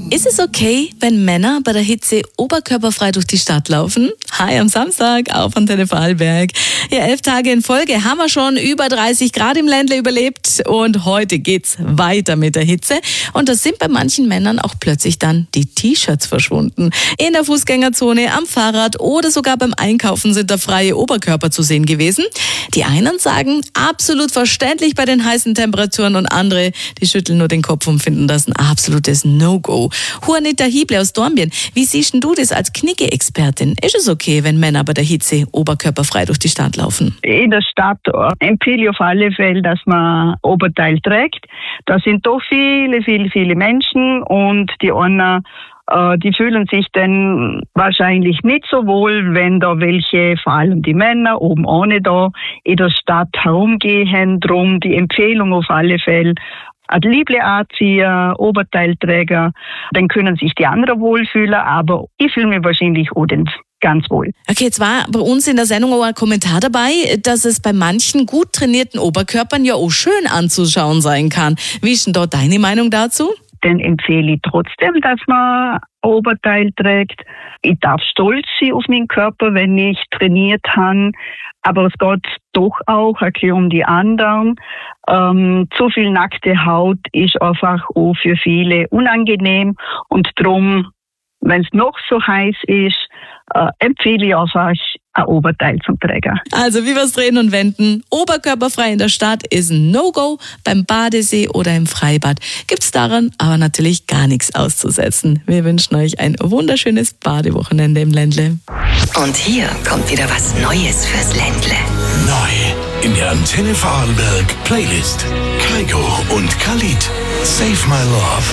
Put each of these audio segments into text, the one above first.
Ist es okay, wenn Männer bei der Hitze oberkörperfrei durch die Stadt laufen? Hi, am Samstag auf Antenne Vorarlberg. Ja, 11 Tage in Folge haben wir schon über 30 Grad im Ländle überlebt und heute geht's weiter mit der Hitze. Und da sind bei manchen Männern auch plötzlich dann die T-Shirts verschwunden. In der Fußgängerzone, am Fahrrad oder sogar beim Einkaufen sind da freie Oberkörper zu sehen gewesen. Die einen sagen, absolut verständlich bei den heißen Temperaturen und andere, die schütteln nur den Kopf und finden das ein absolutes No-Go. Juanita Hieble aus Dornbirn, wie siehst du das als Knicke-Expertin? Ist es okay, wenn Männer bei der Hitze oberkörperfrei durch die Stadt laufen? In der Stadt empfehle ich auf alle Fälle, dass man Oberteil trägt. Da sind doch viele Menschen und die einen die fühlen sich dann wahrscheinlich nicht so wohl, wenn da welche, vor allem die Männer, oben ohne da, in der Stadt herumgehen. Drum die Empfehlung auf alle Fälle, ein Liebling anziehen, Oberteilträger, dann können sich die anderen wohlfühlen, aber ich fühle mich wahrscheinlich auch ganz wohl. Okay, jetzt war bei uns in der Sendung auch ein Kommentar dabei, dass es bei manchen gut trainierten Oberkörpern ja auch schön anzuschauen sein kann. Wie ist denn da deine Meinung dazu? Dann empfehle ich trotzdem, dass man Oberteil trägt. Ich darf stolz sein auf meinen Körper, wenn ich trainiert habe. Aber es geht doch auch ein bisschen um die anderen. Zu viel nackte Haut ist einfach auch für viele unangenehm. Und darum, wenn es noch so heiß ist, empfehle ich einfach ein Oberteil zum Träger. Also wie wir es drehen und wenden, oberkörperfrei in der Stadt ist ein No-Go, beim Badesee oder im Freibad gibt's daran aber natürlich gar nichts auszusetzen. Wir wünschen euch ein wunderschönes Badewochenende im Ländle. Und hier kommt wieder was Neues fürs Ländle. Neu in der Antenne Vorarlberg Playlist. Kygo und Khalid. Save My Love.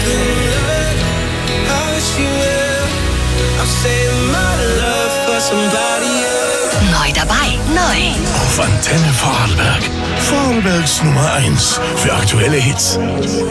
Neu dabei, neu. Auf Antenne Vorarlberg. Vorarlbergs Nummer 1 für aktuelle Hits.